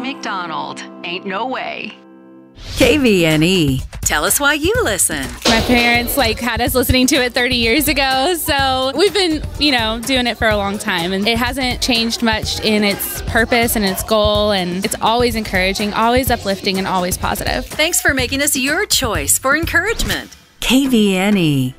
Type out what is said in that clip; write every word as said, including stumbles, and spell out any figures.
McDonald. Ain't no way. K V N E. Tell us why you listen. My parents like had us listening to it thirty years ago, so we've been, you know, doing it for a long time, and it hasn't changed much in its purpose and its goal, and it's always encouraging, always uplifting, and always positive. Thanks for making us your choice for encouragement. K V N E.